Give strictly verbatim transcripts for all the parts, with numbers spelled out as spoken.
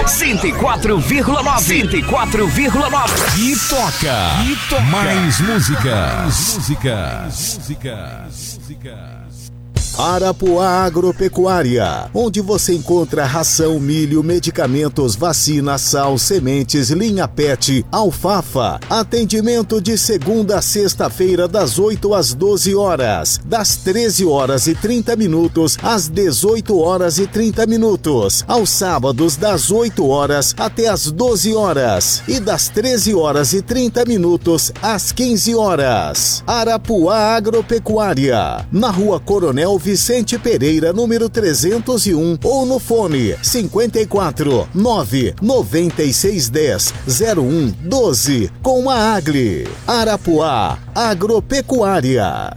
cento e quatro vírgula nove. cento e quatro vírgula nove. E toca. E toca. Mais música. Mais música. Música. Música. Arapuá Agropecuária, onde você encontra ração, milho, medicamentos, vacina, sal, sementes, linha pet, alfafa. Atendimento de segunda a sexta-feira das oito às doze horas, das treze horas e trinta minutos às dezoito horas e trinta minutos, aos sábados das oito horas até às doze horas e das treze horas e trinta minutos às quinze horas. Arapuá Agropecuária, na Rua Coronel Vicente Pereira, número trezentos e um, ou no fone cinquenta e quatro, nove, noventa e seis, dez, zero um, doze, com a Agli. Arapuá Agropecuária.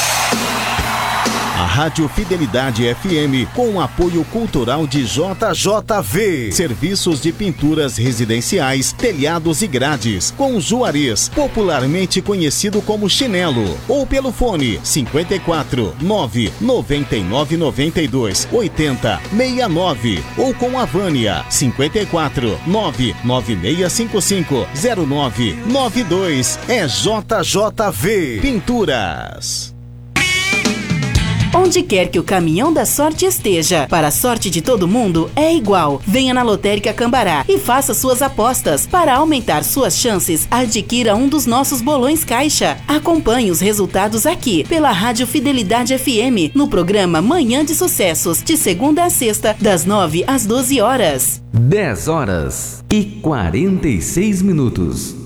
A Rádio Fidelidade F M, com apoio cultural de J J V. Serviços de pinturas residenciais, telhados e grades, com Juarez, popularmente conhecido como Chinelo. Ou pelo fone cinquenta e quatro, nove, noventa e nove, noventa e dois, oitenta, sessenta e nove. Ou com a Vânia, cinquenta e quatro, nove, nove seis cinco cinco, zero nove nove dois. É J J V Pinturas. Onde quer que o caminhão da sorte esteja, para a sorte de todo mundo é igual. Venha na Lotérica Cambará e faça suas apostas. Para aumentar suas chances, adquira um dos nossos bolões caixa. Acompanhe os resultados aqui, pela Rádio Fidelidade F M, no programa Manhã de Sucessos, de segunda a sexta, das nove às doze horas. dez horas e quarenta e seis minutos.